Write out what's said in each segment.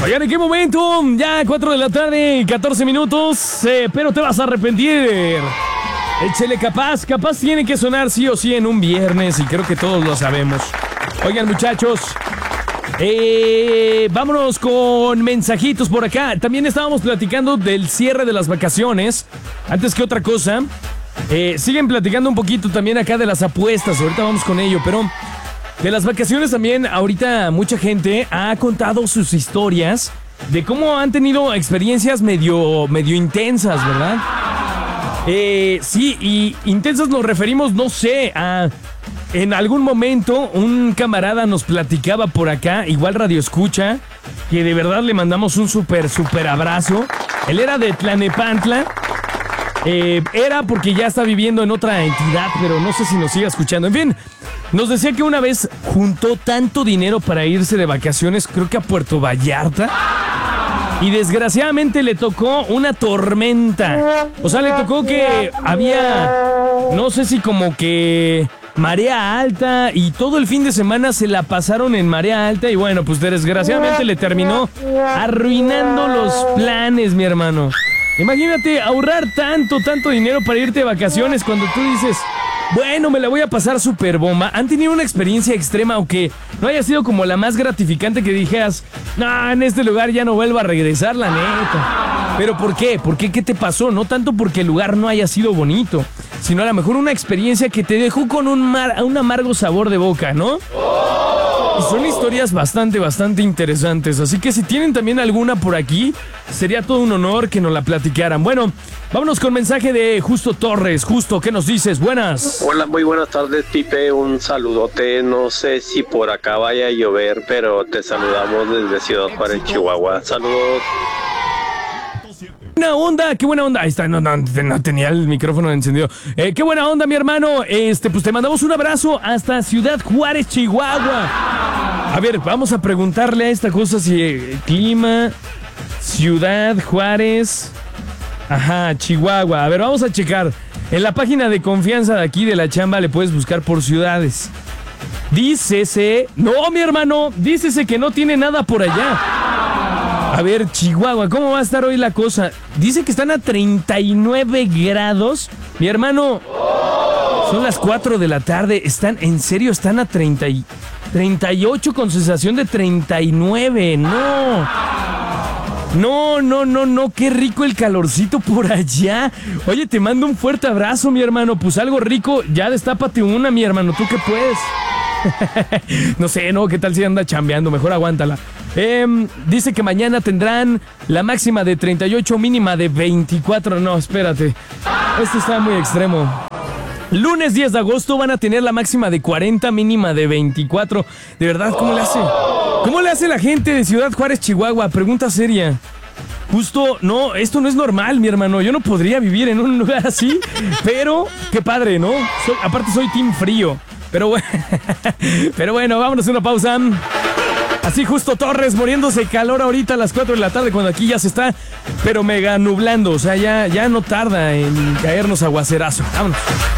Oigan, ¿en qué momento? Ya 4 de la tarde, 14 minutos, pero te vas a arrepentir. Échele capaz tiene que sonar sí o sí en un viernes y creo que todos lo sabemos. Oigan, muchachos, vámonos con mensajitos por acá. También estábamos platicando del cierre de las vacaciones. Antes que otra cosa, siguen platicando un poquito también acá de las apuestas. Ahorita vamos con ello, pero de las vacaciones también, ahorita mucha gente ha contado sus historias de cómo han tenido experiencias medio intensas, ¿verdad? Sí, y intensas nos referimos, no sé, a... En algún momento un camarada nos platicaba por acá, igual radio escucha, que de verdad le mandamos un súper abrazo. Él era de Tlanepantla. Era porque ya está viviendo en otra entidad, pero no sé si nos siga escuchando. En fin, nos decía que una vez juntó tanto dinero para irse de vacaciones, creo que a Puerto Vallarta, y desgraciadamente le tocó una tormenta. O sea, le tocó que había, no sé si como que marea alta, y todo el fin de semana se la pasaron en marea alta, y bueno, pues desgraciadamente le terminó arruinando los planes, mi hermano. Imagínate ahorrar tanto dinero para irte de vacaciones cuando tú dices, bueno, me la voy a pasar súper bomba. ¿Han tenido una experiencia extrema, aunque no haya sido como la más gratificante, que dijeras, no, en este lugar ya no vuelvo a regresar, la neta? ¿Pero por qué? ¿Por qué? ¿Qué te pasó? No tanto porque el lugar no haya sido bonito, sino a lo mejor una experiencia que te dejó con un amargo sabor de boca, ¿no? Y son historias bastante interesantes, así que si tienen también alguna por aquí, sería todo un honor que nos la platicaran. Bueno, vámonos con mensaje de Justo Torres. Justo, ¿qué nos dices? Buenas. Hola, muy buenas tardes, Pipe, un saludote. No sé si por acá vaya a llover, pero te saludamos desde Ciudad Juárez, Chihuahua. Saludos. Buena onda, qué buena onda. Ahí está, no tenía el micrófono encendido. Qué buena onda, mi hermano. Pues te mandamos un abrazo hasta Ciudad Juárez, Chihuahua. A ver, vamos a preguntarle a esta cosa si clima, Ciudad Juárez, ajá, Chihuahua. A ver, vamos a checar. En la página de confianza de aquí de la chamba le puedes buscar por ciudades. Dícese, no, mi hermano, dícese que no tiene nada por allá. A ver, Chihuahua, ¿cómo va a estar hoy la cosa? Dice que están a 39 grados. Mi hermano, son las 4 de la tarde. En serio, están a 38 con sensación de 39. No, qué rico el calorcito por allá. Oye, te mando un fuerte abrazo, mi hermano. Pues algo rico, ya destápate una, mi hermano. ¿Tú qué puedes? No sé, ¿no? ¿Qué tal si anda chambeando? Mejor aguántala. Dice que mañana tendrán la máxima de 38, mínima de 24. No, espérate. Esto está muy extremo. Lunes 10 de agosto van a tener la máxima de 40, mínima de 24. De verdad, ¿cómo le hace? ¿Cómo le hace la gente de Ciudad Juárez, Chihuahua? Pregunta seria. Justo, no, esto no es normal, mi hermano. Yo no podría vivir en un lugar así. Pero, qué padre, ¿no? Aparte soy team frío. Pero bueno, vámonos a una pausa. Así Justo Torres muriéndose de calor ahorita a las 4 de la tarde, cuando aquí ya se está, pero mega nublando. O sea, ya no tarda en caernos aguacerazo. Vámonos.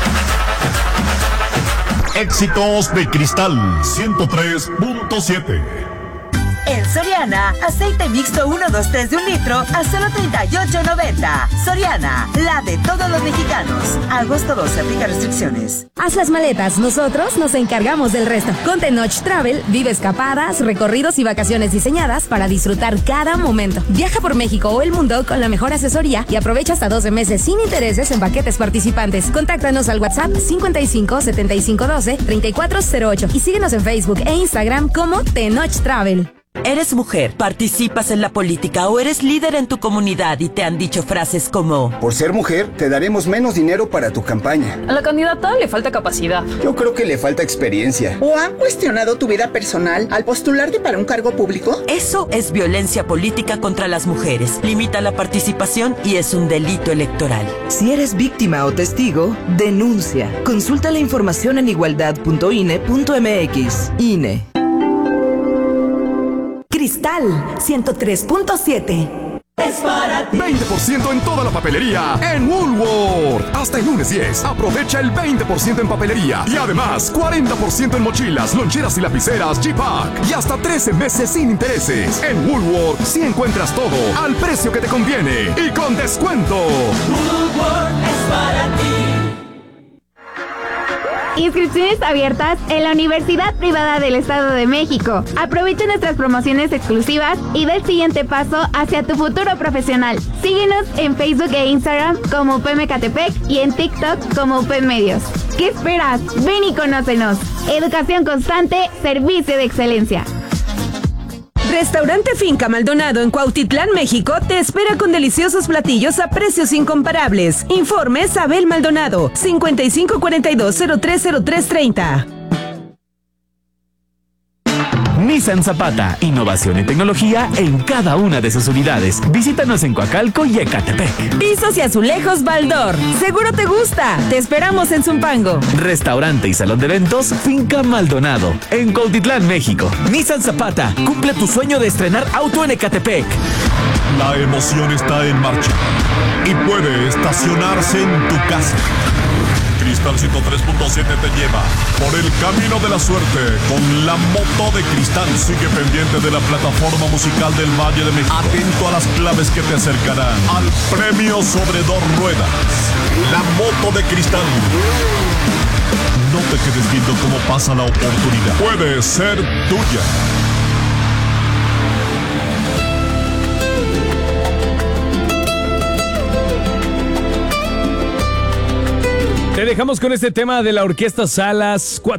Éxitos de Cristal 103.7. En Soriana, aceite mixto 1, 2, 3 de 1 litro a solo $38.90. Soriana, la de todos los mexicanos. Agosto 12, aplica restricciones. Haz las maletas, nosotros nos encargamos del resto. Con Tenoch Travel, vive escapadas, recorridos y vacaciones diseñadas para disfrutar cada momento. Viaja por México o el mundo con la mejor asesoría y aprovecha hasta 12 meses sin intereses en paquetes participantes. Contáctanos al WhatsApp 55 75 12 3408 y síguenos en Facebook e Instagram como Tenoch Travel. ¿Eres mujer, participas en la política o eres líder en tu comunidad y te han dicho frases como: por ser mujer, te daremos menos dinero para tu campaña? A la candidata le falta capacidad. Yo creo que le falta experiencia. ¿O han cuestionado tu vida personal al postularte para un cargo público? Eso es violencia política contra las mujeres. Limita la participación y es un delito electoral. Si eres víctima o testigo, denuncia. Consulta la información en igualdad.ine.mx. INE. Cristal 103.7. es para ti. 20% en toda la papelería en Woolworth. Hasta el lunes 10. Aprovecha el 20% en papelería. Y además, 40% en mochilas, loncheras y lapiceras G-Pack. Y hasta 13 meses sin intereses. En Woolworth sí encuentras todo al precio que te conviene y con descuento. Woolworth es para ti. Inscripciones abiertas en la Universidad Privada del Estado de México. Aprovecha nuestras promociones exclusivas y da el siguiente paso hacia tu futuro profesional. Síguenos en Facebook e Instagram como UP Ecatepec y en TikTok como UP Medios. ¿Qué esperas? Ven y conócenos. Educación constante, servicio de excelencia. Restaurante Finca Maldonado en Cuautitlán, México, te espera con deliciosos platillos a precios incomparables. Informes Abel Maldonado, 5542-030330. Nissan Zapata, innovación y tecnología en cada una de sus unidades. Visítanos en Coacalco y Ecatepec. Pisos y azulejos Baldor. Seguro te gusta. Te esperamos en Zumpango. Restaurante y salón de eventos Finca Maldonado, en Cuautitlán, México. Nissan Zapata, cumple tu sueño de estrenar auto en Ecatepec. La emoción está en marcha y puede estacionarse en tu casa. Cristal 103.7 te lleva por el camino de la suerte con la moto de Cristal. Sigue pendiente de la plataforma musical del Valle de México. Atento a las claves que te acercarán al premio sobre 2 ruedas. La moto de Cristal. No te quedes viendo cómo pasa la oportunidad. Puede ser tuya. Te dejamos con este tema de la Orquesta Salas.